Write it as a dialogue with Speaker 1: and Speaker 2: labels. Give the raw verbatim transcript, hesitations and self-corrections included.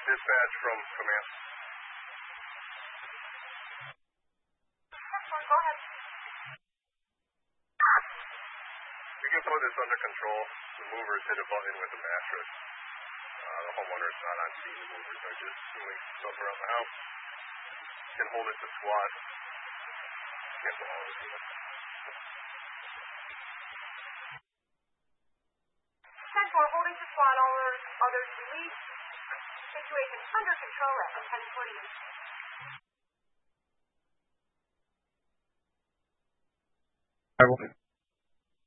Speaker 1: Dispatch from command.
Speaker 2: Go ahead.
Speaker 1: You can put this under control. The movers hit a button with the mattress. Uh, the homeowner is not on scene. The movers are just doing stuff around the house. You can hold it to squad. Cancel all of it.
Speaker 2: ten four, holding to squad, all others released. Situation under control at ten forty-eight.
Speaker 3: I will.